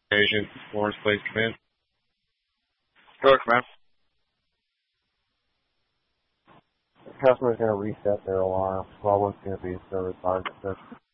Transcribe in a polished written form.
Agent Lawrence, please come in. Sure, man. The customer's going to reset their alarm. Well, what's going to be a service market.